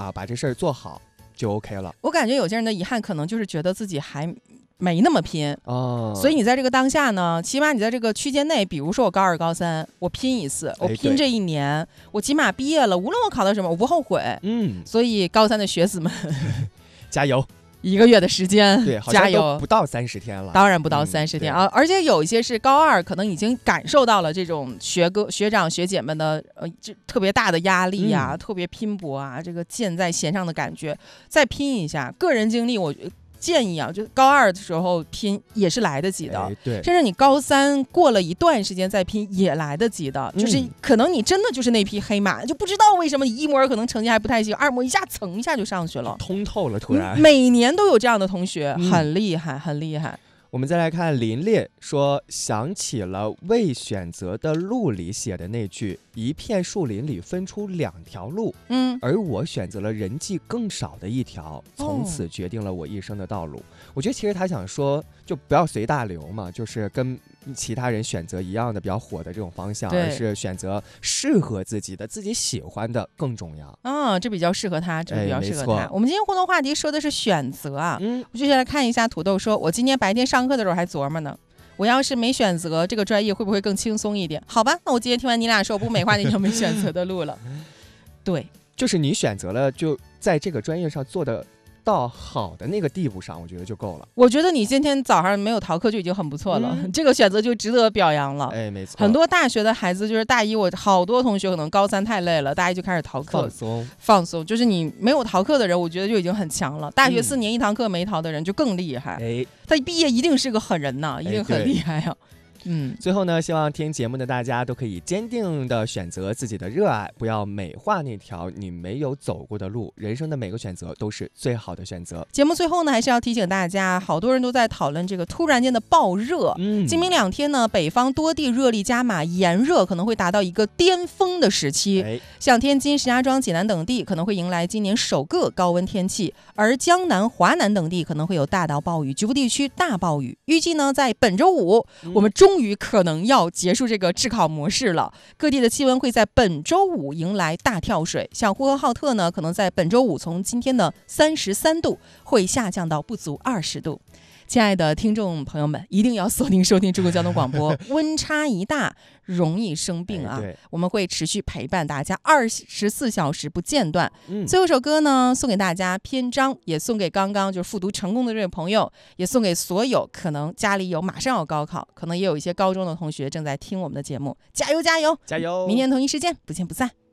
要把这事儿做好就 OK 了。 我感觉有些人的遗憾可能就是觉得自己还没那么拼哦， 所以你在这个当下呢，起码你在这个区间内，比如说我高2高3我拼一次，我拼这一年，我起码毕业了，无论我考到什么我不后悔。所以高3的学子们加油 ，1个月的时间， 对， 加油， 不到30天了， 当然不到30天啊！而且有一些是高2，可能已经感受到了这种学长学姐们的这特别大的压力啊，特别拼搏啊，这个箭在弦上的感觉，再拼一下。个人经历，我建议啊，就高2的时候拼也是来得及的， 对， 甚至你高3过了一段时间再拼也来得及的，就是可能你真的就是那匹黑马，就不知道为什么一模可能成绩还不太行，2模一下蹭一下就上去了， 通透了，突然每年都有这样的同学，很厉害，很厉害。 我们再来看林烈说，想起了未选择的路里写的那句，一片树林里分出2条路，而我选择了人迹更少的一条，从此决定了我一生的道路。我觉得其实他想说，就不要随大流嘛，就是跟其他人选择一样的比较火的这种方向，而是选择适合自己的、自己喜欢的更重要。 这比较适合他，这比较适合他。我们今天互动话题说的是选择啊，我就先来看一下土豆说，我今天白天上课的时候还琢磨呢，我要是没选择这个专业会不会更轻松一点？好吧，那我今天听完你俩说，我不美化那条没选择的路了。对， 就是你选择了，就在这个专业上做的到好的那个地步上，我觉得就够了。 我觉得你今天早上没有逃课就已经很不错了，这个选择就值得表扬了。 没错。 很多大学的孩子就是大一，我好多同学可能高3太累了，大一就开始逃课，放松。就是你没有逃课的人，我觉得就已经很强了。大学4年1堂课没逃的人就更厉害。他毕业一定是个狠人呐，一定很厉害啊。 最后呢，希望听节目的大家都可以坚定的选择自己的热爱，不要美化那条你没有走过的路。人生的每个选择都是最好的选择。 节目最后呢，还是要提醒大家，好多人都在讨论这个突然间的暴热。今明2天呢，北方多地热力加码，炎热可能会达到一个巅峰的时期。像天津、石家庄、济南等地可能会迎来今年首个高温天气，而江南、华南等地可能会有大到暴雨，局部地区大暴雨。预计呢，在本周5，我们终于可能要结束这个炙烤模式了。各地的气温会在本周5迎来大跳水，像呼和浩特呢，可能在本周5从今天的33度会下降到不足20度。亲爱的听众朋友们，一定要锁定收听中国交通广播，温差一大容易生病啊！我们会持续陪伴大家24小时不间断。最后一首歌呢，送给大家篇章，也送给刚刚就是复读成功的这位朋友，也送给所有可能家里有马上要高考，可能也有一些高中的同学正在听我们的节目，加油加油加油！明天同一时间不见不散。